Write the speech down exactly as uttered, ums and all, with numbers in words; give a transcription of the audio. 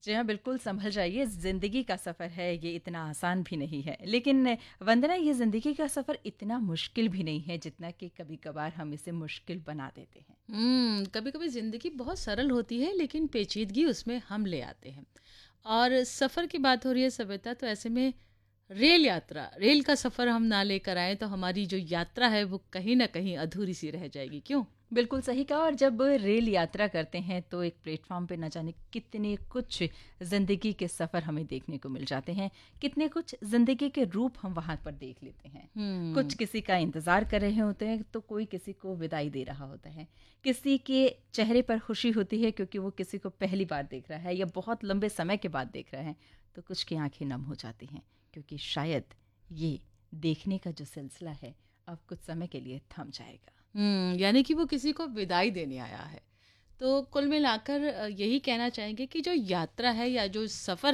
जी हाँ, बिल्कुल संभल जाइए, ज़िंदगी का सफ़र है, ये इतना आसान भी नहीं है। लेकिन वंदना, ये ज़िंदगी का सफ़र इतना मुश्किल भी नहीं है जितना कि कभी-कभार हम इसे मुश्किल बना देते हैं। हम्म कभी कभी जिंदगी बहुत सरल होती है, लेकिन पेचीदगी उसमें हम ले आते हैं। और सफर की बात हो रही है सविता, तो ऐसे में रेल यात्रा, रेल का सफर हम ना लेकर आए तो हमारी जो यात्रा है वो कहीं ना कहीं अधूरी सी रह जाएगी। क्यों? बिल्कुल सही कहा। और जब रेल यात्रा करते हैं तो एक प्लेटफॉर्म पे न जाने कितने कुछ ज़िंदगी के सफ़र हमें देखने को मिल जाते हैं, कितने कुछ ज़िंदगी के रूप हम वहाँ पर देख लेते हैं। कुछ हम्म किसी का इंतज़ार कर रहे होते हैं तो कोई किसी को विदाई दे रहा होता है, किसी के चेहरे पर खुशी होती है क्योंकि वो किसी को पहली बार देख रहा है या बहुत लंबे समय के बाद देख रहा है, तो कुछ की आंखें नम हो जाती हैं क्योंकि शायद ये देखने का जो सिलसिला है अब कुछ समय के लिए थम जाएगा। हम्म यानी कि वो किसी को विदाई देने आया है। तो कुल मिलाकर अ, यही कहना चाहेंगे कि जो यात्रा है या जो सफर